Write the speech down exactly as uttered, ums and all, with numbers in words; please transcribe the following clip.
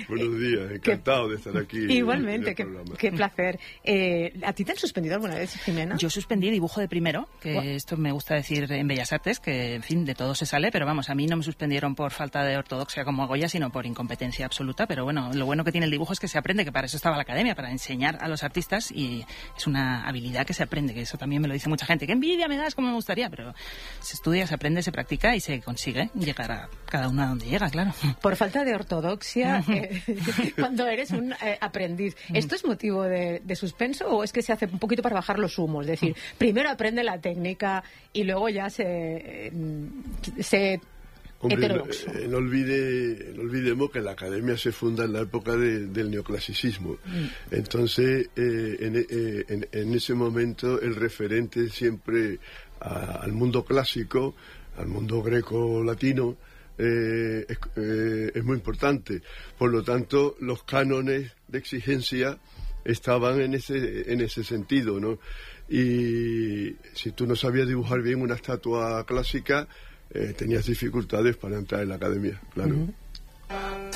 Buenos días, encantado de estar aquí. Igualmente, qué, qué placer. Eh, ¿A ti te han suspendido alguna vez, Jimena? Yo suspendí dibujo de primero, que wow. Esto me gusta decir en Bellas Artes, que en fin, de todo se sale, pero vamos, a mí no me suspendieron por falta de ortodoxia como a Goya, sino por incompetencia absoluta, pero bueno, lo bueno que tiene el dibujo es que se aprende, que para eso estaba la academia, para enseñar a los artistas, y es una habilidad que se aprende, que eso también me lo dice mucha gente. ¡Qué envidia me das, como me gustaría! Pero se estudia, se aprende, se practica y se consigue llegar a cada uno a donde llega, claro. Por falta de ortodoxia, eh, cuando eres un eh, aprendiz, ¿esto es motivo de, de suspenso o es que se hace un poquito para bajar los humos? Es decir, primero aprende la técnica y luego ya se... Eh, se Hombre, no, eh, no, olvide, no olvidemos que la academia se funda en la época de, del neoclasicismo. Mm. Entonces, eh, en, eh, en, en ese momento, el referente siempre a, al mundo clásico, al mundo greco-latino, eh, es, eh, es muy importante. Por lo tanto, los cánones de exigencia estaban en ese, en ese sentido, ¿no? Y si tú no sabías dibujar bien una estatua clásica, Eh, tenías dificultades para entrar en la academia, claro. Uh-huh.